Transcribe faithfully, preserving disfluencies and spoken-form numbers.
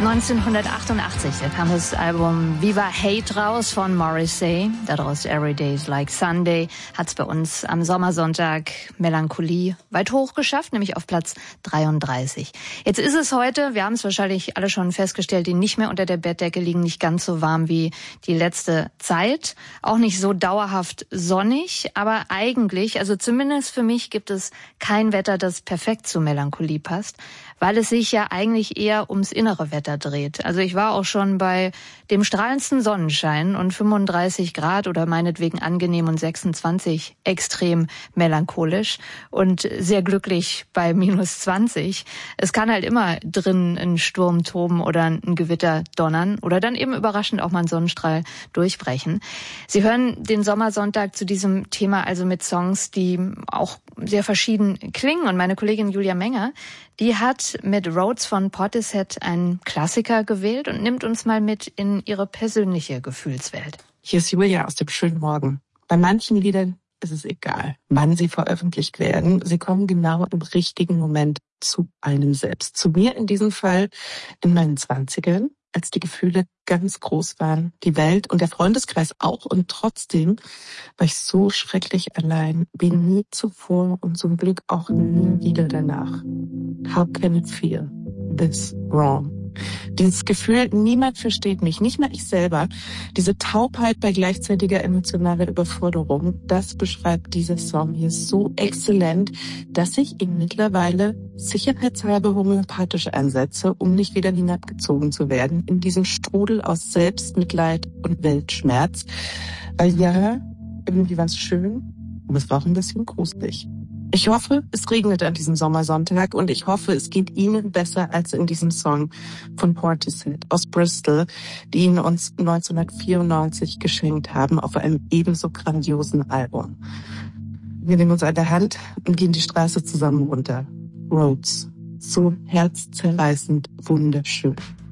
neunzehnhundertachtundachtzig, da kam das Album Viva Hate raus von Morrissey. Daraus Every Day is Like Sunday hat es bei uns am Sommersonntag Melancholie weit hoch geschafft, nämlich auf Platz dreiunddreißig. Jetzt ist es heute, wir haben es wahrscheinlich alle schon festgestellt, die nicht mehr unter der Bettdecke liegen, nicht ganz so warm wie die letzte Zeit. Auch nicht so dauerhaft sonnig, aber eigentlich, also zumindest für mich gibt es kein Wetter, das perfekt zu Melancholie passt, weil es sich ja eigentlich eher ums innere Wetter dreht. Also ich war auch schon bei dem strahlendsten Sonnenschein und fünfunddreißig Grad oder meinetwegen angenehm und sechsundzwanzig extrem melancholisch und sehr glücklich bei minus zwanzig. Es kann halt immer drin ein Sturm toben oder ein Gewitter donnern oder dann eben überraschend auch mal ein Sonnenstrahl durchbrechen. Sie hören den Sommersonntag zu diesem Thema also mit Songs, die auch sehr verschieden klingen. Und meine Kollegin Julia Menger, die hat mit Roads von Portishead einen Klassiker gewählt und nimmt uns mal mit in ihre persönliche Gefühlswelt. Hier ist Julia aus dem schönen Morgen. Bei manchen Liedern ist es egal, wann sie veröffentlicht werden. Sie kommen genau im richtigen Moment zu einem selbst. Zu mir in diesem Fall in meinen Zwanzigern, als die Gefühle ganz groß waren, die Welt und der Freundeskreis auch. Und trotzdem war ich so schrecklich allein wie nie zuvor und zum Glück auch nie wieder danach. How can it feel this wrong? Dieses Gefühl, niemand versteht mich, nicht mal ich selber. Diese Taubheit bei gleichzeitiger emotionaler Überforderung, das beschreibt dieser Song hier so exzellent, dass ich ihn mittlerweile sicherheitshalber homöopathisch einsetze, um nicht wieder hinabgezogen zu werden in diesen Strudel aus Selbstmitleid und Weltschmerz. Weil ja, irgendwie war es schön, aber es war auch ein bisschen gruselig. Ich hoffe, es regnet an diesem Sommersonntag und ich hoffe, es geht Ihnen besser als in diesem Song von Portishead aus Bristol, die Ihnen uns neunzehnhundertvierundneunzig geschenkt haben auf einem ebenso grandiosen Album. Wir nehmen uns an der Hand und gehen die Straße zusammen runter. Roads. So herzzerreißend wunderschön.